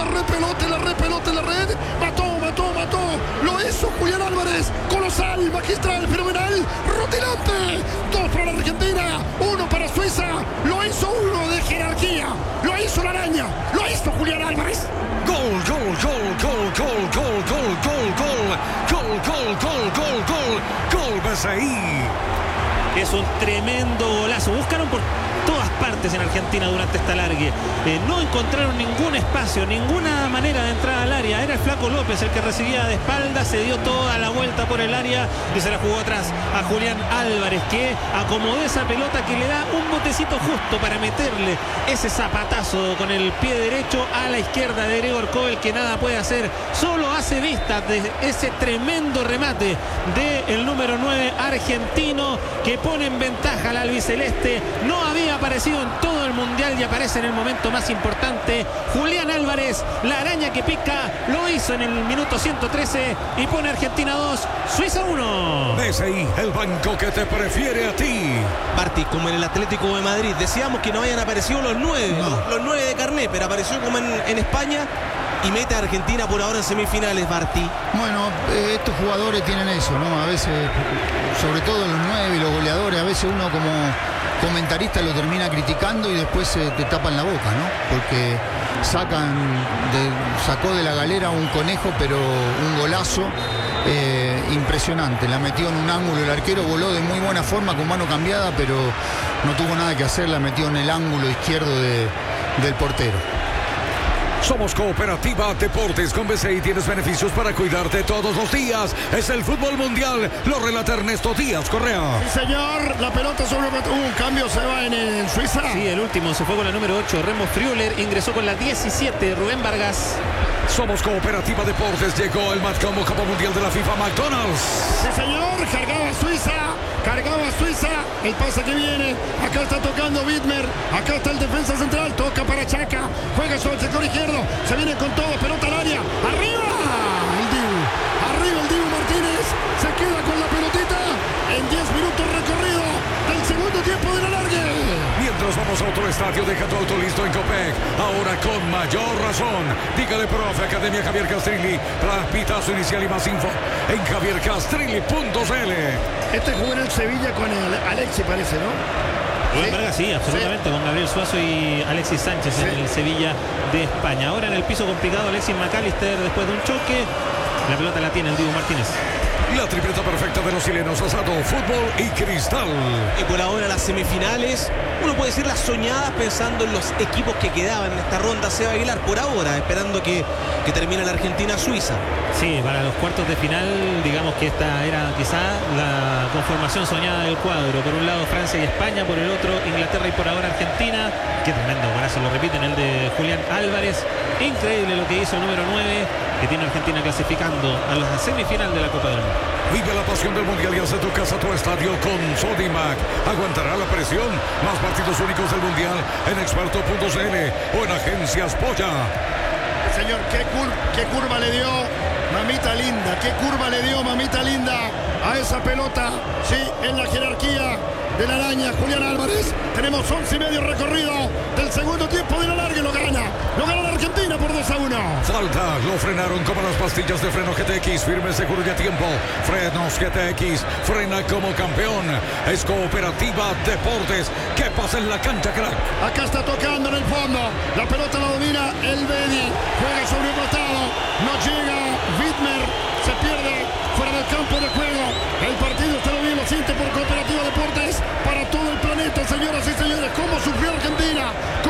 la repelota en la red. Mató. Lo hizo Julián Álvarez. Colosal, magistral, fenomenal. Rutilante. 2 para la Argentina, 1 para Suiza. Lo hizo uno de jerarquía. Lo hizo la araña. Lo hizo Julián Álvarez. Gol. BCI. Es un tremendo golazo. Buscaron por todas partes en Argentina durante esta largue. No encontraron ningún espacio, ninguna manera de entrar al área. Era el Flaco López el que recibía de espalda, se dio toda la vuelta por el área y se la jugó atrás a Julián Álvarez, que acomodó esa pelota que le da un botecito justo para meterle ese zapatazo con el pie derecho a la izquierda de Gregor Kobel, que nada puede hacer. Solo hace vista de ese tremendo remate del número 9 argentino, que pone en ventaja al albiceleste. No había aparecido en todo el mundial y aparece en el momento más importante. Julián Álvarez, la araña que pica, lo hizo en el minuto 113 y pone Argentina 2, Suiza 1. BCI, el banco que te prefiere a ti. Martí, como en el Atlético de Madrid, decíamos que no habían aparecido los 9, los 9 de carné, pero apareció como en España y mete a Argentina por ahora en semifinales, Martí. Bueno, estos jugadores tienen eso, ¿no? A veces, sobre todo los 9 y los goleadores, a veces uno como comentarista lo termina criticando y después te tapan la boca, ¿no? Porque sacó de la galera un conejo, pero un golazo impresionante. La metió en un ángulo, el arquero voló de muy buena forma con mano cambiada, pero no tuvo nada que hacer, la metió en el ángulo izquierdo del portero. Somos Cooperativa Deportes. Con BCI tienes beneficios para cuidarte todos los días. Es el fútbol mundial. Lo relata Ernesto Díaz Correa. Sí, señor. La pelota sobre un cambio, se va en Suiza. Sí, el último se fue con la número 8, Remo Freuler. Ingresó con la 17, Rubén Vargas. Somos Cooperativa Deportes. Llegó el más como Copa Mundial de la FIFA, McDonald's. Sí, señor. Cargaba Suiza. El pase que viene. Acá está tocando Widmer. Acá está el defensa central. Toca para Chaca. Juega sobre el sector izquierdo. Se viene con todo. Pelota al área. ¡Arriba! El Dibu Martínez. Se queda con la pelotita. En 10 minutos recorrido del segundo tiempo de la largue. Mientras vamos a otro estadio, deja tu auto listo en Copec. Ahora con mayor razón. Dígale, profe, Academia Javier Castrilli. Para pitazo inicial y más info en javiercastrilli.cl. Este jugó en el Sevilla con el Alexi, parece, ¿no? Rubén Vargas, sí, absolutamente, con Gabriel Suazo y Alexis Sánchez en el Sevilla de España. Ahora en el piso complicado, Alexis McAllister después de un choque. La pelota la tiene el Dibu Martínez. La tripleta perfecta de los chilenos, asado, fútbol y cristal. Y por ahora las semifinales, uno puede decir las soñadas pensando en los equipos que quedaban en esta ronda. Seba Aguilar, por ahora, esperando que termine la Argentina-Suiza. Sí, para los cuartos de final, digamos que esta era quizá la conformación soñada del cuadro. Por un lado Francia y España, por el otro Inglaterra y por ahora Argentina. Qué tremendo golazo, lo repiten, el de Julián Álvarez. Increíble lo que hizo el número 9, que tiene Argentina clasificando a la semifinal de la Copa del Mundo. Vive la pasión del Mundial y hace tu casa, tu estadio con Sodimac. Aguantará la presión. Más partidos únicos del Mundial en experto.cl o en Agencias Polla. Señor, qué curva le dio mamita linda. Qué curva le dio mamita linda a esa pelota. Sí, en la jerarquía de la araña, Julián Álvarez. Tenemos 11 y medio recorrido del segundo tiempo de la larga y lo gana la Argentina por 2-1. Falta, lo frenaron como las pastillas de freno GTX, firme, seguro y a tiempo. Frenos GTX, frena como campeón. Es Cooperativa Deportes. ¿Qué pasa en la cancha, crack? Acá está tocando en el fondo. La pelota la domina el Bedi. Juega sobre un costado. No llega Widmer. Se pierde fuera del campo de juego. El partido usted lo vivo, siente por Cooperativa Deportes para todo el planeta, señoras y señores. ¿Cómo sufrió Argentina?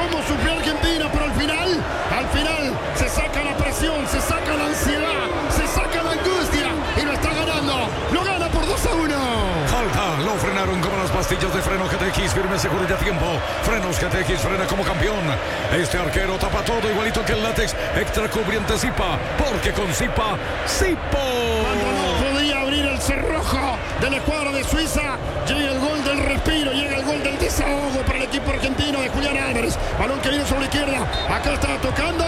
Pero al final se saca la presión, se saca la ansiedad, se saca la angustia y lo está ganando. Lo gana por 2-1. Falta, lo frenaron como las pastillas de freno GTX, firme, seguro y a tiempo. Frenos GTX, frena como campeón. Este arquero tapa todo igualito que el látex extra cubriente Zipa, porque con Zipa, Zipo. Cuando no podía abrir el cerrojo de la escuadra de Suiza, llega el gol del respiro, llega el gol del desahogo para el equipo argentino de Julián Álvarez. Balón que viene sobre la izquierda. Acá está tocando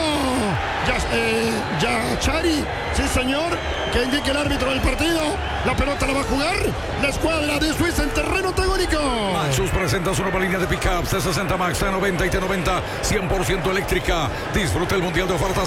ya Chari, sí señor, que indique el árbitro del partido. La pelota la va a jugar la escuadra de Suiza en terreno antagónico. Maxus presenta su nueva línea de pickups T60 Max, T90 y T90 100% eléctrica. Disfruta el mundial de ofertas